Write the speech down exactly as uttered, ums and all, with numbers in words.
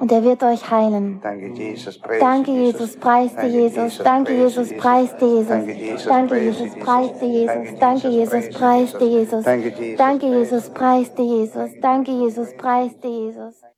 Und er wird euch heilen. Danke, Jesus. Preis Danke, Jesus. Preis dir, Jesus. Danke, Jesus. Preis dir, Jesus. Danke, Jesus. Preis dir, Jesus. Danke, Jesus. Preis dir, Jesus. Danke, Jesus. Preis dir, Jesus. Danke, Jesus. Preis dir, Jesus.